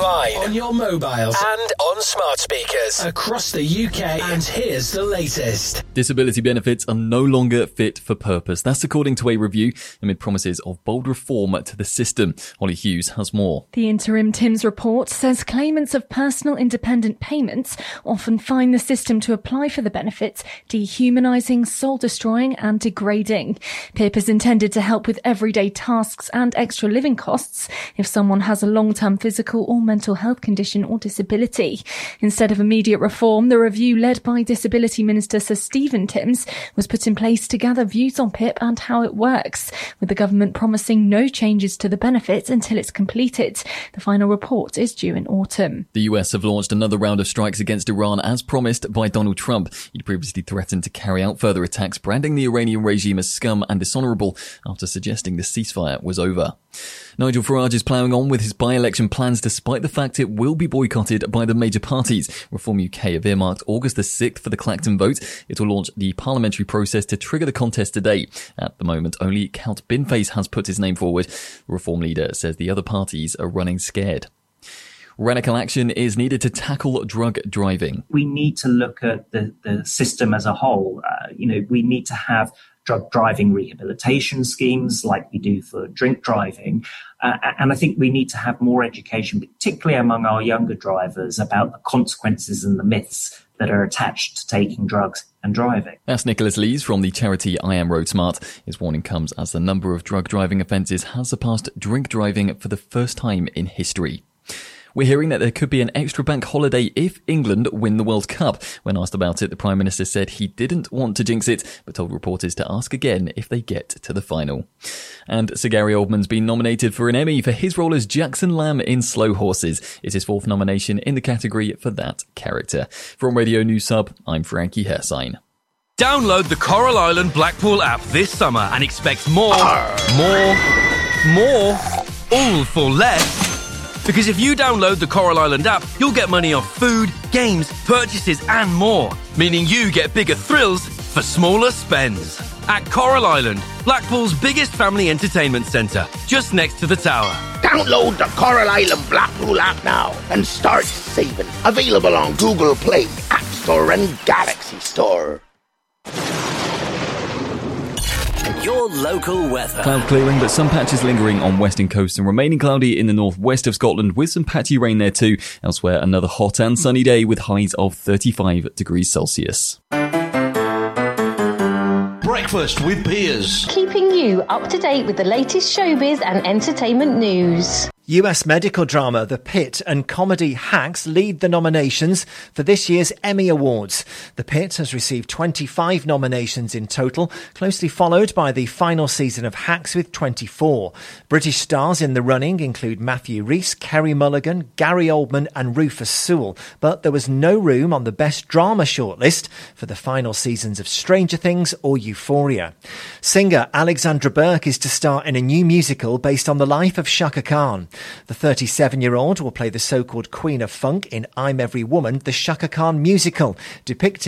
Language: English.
online, on your mobiles, and on smart speakers across the UK. And here's the latest. Disability benefits are no longer fit for purpose. That's according to a review amid promises of bold reform to the system. Holly Hughes has more. The interim Timms report says claimants of personal independent payments often find the system to apply for the benefits dehumanising, soul-destroying and degrading. PIP is intended to help with everyday tasks and extra living costs if someone has a long-term physical or mental health condition or disability. Instead of immediate reform, the review led by Disability Minister Sir Stephen Timms was put in place to gather views on PIP and how it works, with the government promising no changes to the benefit until it's completed. The final report is due in autumn. The US have launched another round of strikes against Iran as promised by Donald Trump. He'd previously threatened to carry out further attacks, branding the Iranian regime as scum and dishonourable after suggesting the ceasefire was over. Nigel Farage is ploughing on with his by-election plans despite the fact it will be boycotted by the major parties. Reform UK have earmarked August the 6th for the Clacton vote. It will launch the parliamentary process to trigger the contest today. At the moment, only Count Binface has put his name forward. The Reform leader says the other parties are running scared. Radical action is needed to tackle drug driving. We need to look at the system as a whole. We need to have drug driving rehabilitation schemes like we do for drink driving. And I think we need to have more education, particularly among our younger drivers, about the consequences and the myths that are attached to taking drugs and driving. That's Nicholas Lees from the charity I Am Road Smart. His warning comes as the number of drug driving offences has surpassed drink driving for the first time in history. We're hearing that there could be an extra bank holiday if England win the World Cup. When asked about it, the Prime Minister said he didn't want to jinx it, but told reporters to ask again if they get to the final. And Sir Gary Oldman's been nominated for an Emmy for his role as Jackson Lamb in Slow Horses. It's his fourth nomination in the category for that character. From Radio News Sub, I'm Frankie Hersign. Download the Coral Island Blackpool app this summer and expect more, all for less. Because if you download the Coral Island app, you'll get money off food, games, purchases and more. Meaning you get bigger thrills for smaller spends. At Coral Island, Blackpool's biggest family entertainment centre, just next to the tower. Download the Coral Island Blackpool app now and start saving. Available on Google Play, App Store and Galaxy Store. Your local weather. Cloud clearing, but some patches lingering on western coast and remaining cloudy in the northwest of Scotland with some patchy rain there too. Elsewhere, another hot and sunny day with highs of 35 degrees Celsius. Breakfast with Piers. Keeping you up to date with the latest showbiz and entertainment news. US medical drama The Pit and comedy Hacks lead the nominations for this year's Emmy Awards. The Pit has received 25 nominations in total, closely followed by the final season of Hacks with 24. British stars in the running include Matthew Rhys, Kerry Mulligan, Gary Oldman and Rufus Sewell, but there was no room on the Best Drama shortlist for the final seasons of Stranger Things or Euphoria. Singer Alexandra Burke is to star in a new musical based on the life of Chaka Khan. The 37-year-old will play the so-called Queen of Funk in I'm Every Woman, the Chaka Khan musical, depicting